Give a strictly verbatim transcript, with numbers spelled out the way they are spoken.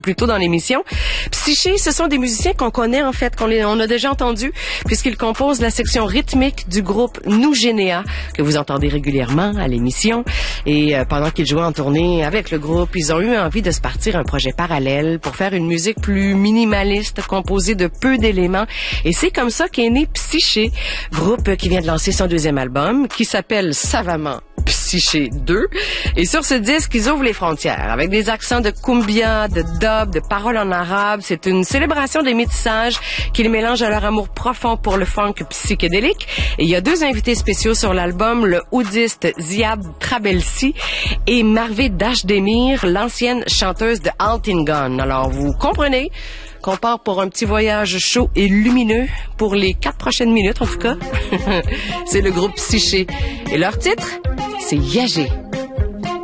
plus tôt dans l'émission. Psyché, ce sont des musiciens qu'on connaît en fait, qu'on les, on a déjà entendus, puisqu'ils composent la section rythmique du groupe Nous Généa, que vous entendez régulièrement à l'émission. Et euh, pendant qu'ils jouaient en tournée avec le groupe, ils ont eu envie de se partir un projet parallèle pour faire une musique plus minimaliste, composée de peu d'éléments. Et c'est comme ça qu'est né Psyché, groupe qui vient de lancer son deuxième album, qui s'appelle savamment Psyché deux. Et sur ce disque, ils ouvrent les frontières avec des accents de cumbia, de dub, de paroles en arabe. C'est une célébration des métissages qu'ils mélangent à leur amour profond pour le funk psychédélique. Et il y a deux invités spéciaux sur l'album, le oudiste Ziad Trabelsi et Marvé Dashdemir, l'ancienne chanteuse de Altingun. Alors, vous comprenez qu'on part pour un petit voyage chaud et lumineux pour les quatre prochaines minutes, en tout cas. C'est le groupe Psyché. Et leur titre, c'est Yagé.